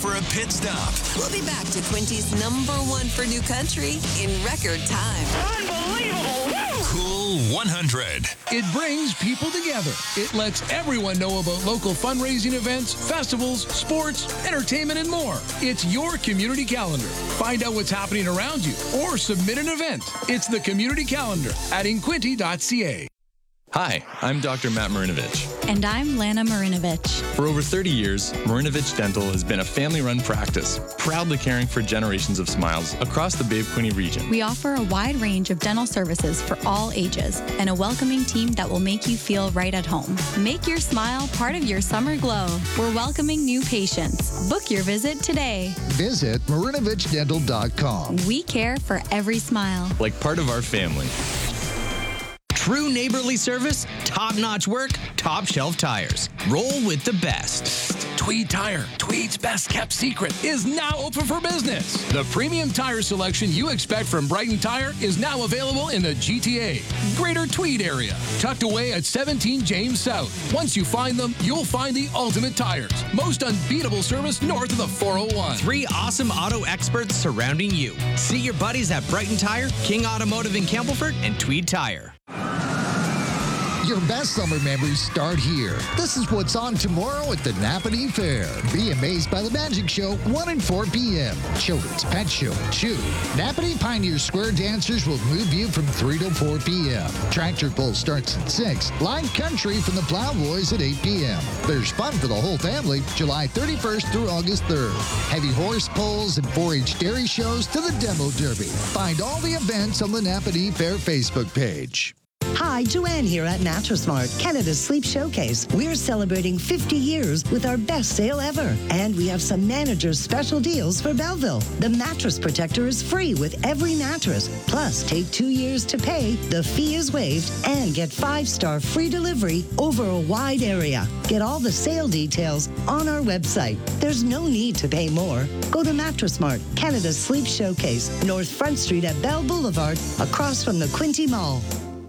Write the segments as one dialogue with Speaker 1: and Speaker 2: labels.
Speaker 1: for a pit stop.
Speaker 2: We'll be back to Quinty's #1 for new country in record time.
Speaker 3: Unbelievable! Woo!
Speaker 1: Cool 100.
Speaker 4: It brings people together. It lets everyone know about local fundraising events, festivals, sports, entertainment, and more. It's your community calendar. Find out what's happening around you or submit an event. It's the Community Calendar at inquinty.ca.
Speaker 5: Hi, I'm Dr. Matt Marinovich.
Speaker 6: And I'm Lana Marinovich.
Speaker 5: For over 30 years, Marinovich Dental has been a family-run practice, proudly caring for generations of smiles across the Bay of Quinte region.
Speaker 6: We offer a wide range of dental services for all ages and a welcoming team that will make you feel right at home. Make your smile part of your summer glow. We're welcoming new patients. Book your visit today.
Speaker 7: Visit MarinovichDental.com.
Speaker 6: We care for every smile.
Speaker 5: Like part of our family.
Speaker 8: True neighborly service, top-notch work, top-shelf tires. Roll with the best.
Speaker 4: Tweed Tire, Tweed's best-kept secret, is now open for business. The premium tire selection you expect from Brighton Tire is now available in the GTA, Greater Tweed area, tucked away at 17 James South. Once you find them, you'll find the ultimate tires. Most unbeatable service north of the 401.
Speaker 8: 3 awesome auto experts surrounding you. See your buddies at Brighton Tire, King Automotive in Campbellford, and Tweed Tire.
Speaker 7: Your best summer memories start here. This is what's on tomorrow at the Napanee Fair. Be amazed by the magic show 1 and 4 p.m. Children's Pet Show and Chew. Napanee Pioneer Square dancers will move you from 3 to 4 p.m. Tractor pull starts at 6. Live country from the Plowboys at 8 p.m. There's fun for the whole family July 31st through August 3rd. Heavy horse pulls and 4-H dairy shows to the Demo Derby. Find all the events on the Napanee Fair Facebook page.
Speaker 9: Hi, Joanne here at Mattress Mart, Canada's Sleep Showcase. We're celebrating 50 years with our best sale ever. And we have some manager's special deals for Belleville. The mattress protector is free with every mattress. Plus, take 2 years to pay, the fee is waived, and get 5-star free delivery over a wide area. Get all the sale details on our website. There's no need to pay more. Go to Mattress Mart, Canada's Sleep Showcase, North Front Street at Bell Boulevard, across from the Quinte Mall.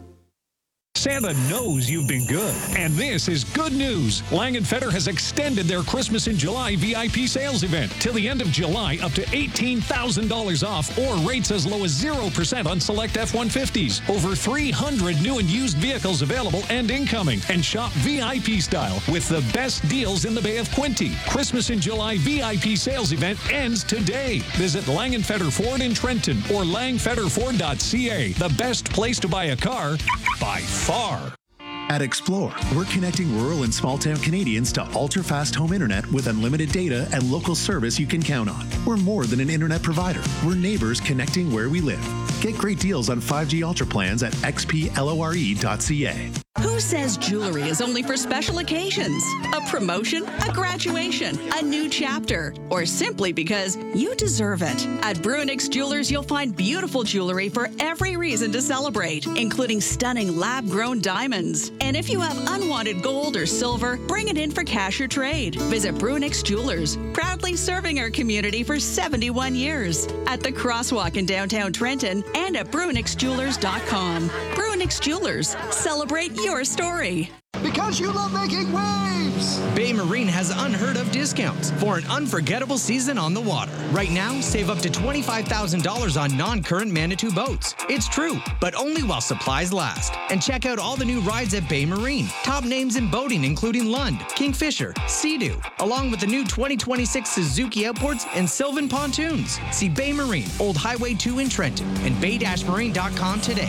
Speaker 10: Santa knows you've been good, and this is good news. Lang & Feder has extended their Christmas in July VIP sales event till the end of July, up to $18,000 off or rates as low as 0% on select F-150s. Over 300 new and used vehicles available and incoming. And shop VIP style with the best deals in the Bay of Quinte. Christmas in July VIP sales event ends today. Visit Lang & Feder Ford in Trenton or langfederford.ca. The best place to buy a car by far.
Speaker 11: At Explore, we're connecting rural and small-town Canadians to ultra-fast home internet with unlimited data and local service you can count on. We're more than an internet provider. We're neighbors connecting where we live. Get great deals on 5G Ultra plans at xplore.ca.
Speaker 12: Who says jewelry is only for special occasions? A promotion, a graduation, a new chapter, or simply because you deserve it. At Bruinix Jewelers, you'll find beautiful jewelry for every reason to celebrate, including stunning lab-grown diamonds. And if you have unwanted gold or silver, bring it in for cash or trade. Visit Bruinix Jewelers, proudly serving our community for 71 years. At the Crosswalk in downtown Trenton and at BruinixJewelers.com. Bruinix Jewelers, celebrate your story.
Speaker 13: Because you love making waves!
Speaker 8: Bay Marine has unheard of discounts for an unforgettable season on the water. Right now, save up to $25,000 on non-current Manitou boats. It's true, but only while supplies last. And check out all the new rides at Bay Marine. Top names in boating including Lund, Kingfisher, Sea-Doo, along with the new 2026 Suzuki Outboards and Sylvan Pontoons. See Bay Marine, Old Highway 2 in Trenton, and bay-marine.com today.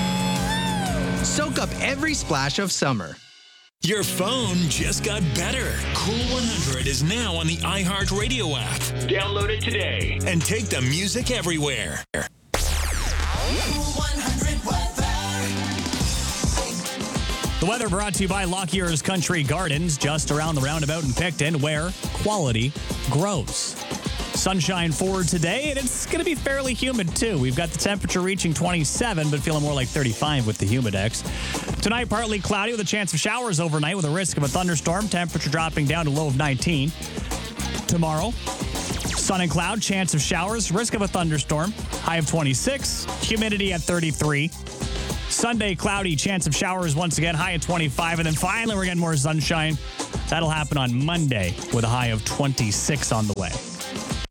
Speaker 8: Soak up every splash of summer.
Speaker 1: Your phone just got better. Cool 100 is now on the iHeartRadio app. Download it today and take the music everywhere.
Speaker 14: Cool 100 weather.
Speaker 15: The weather brought to you by Lockyear's Country Gardens, just around the roundabout in Picton, where quality grows. Sunshine for today, and it's going to be fairly humid, too. We've got the temperature reaching 27, but feeling more like 35 with the Humidex. Tonight, partly cloudy with a chance of showers overnight with a risk of a thunderstorm. Temperature dropping down to low of 19. Tomorrow, sun and cloud, chance of showers, risk of a thunderstorm. High of 26, humidity at 33. Sunday, cloudy, chance of showers once again, high at 25. And then finally, we're getting more sunshine. That'll happen on Monday with a high of 26 on the way.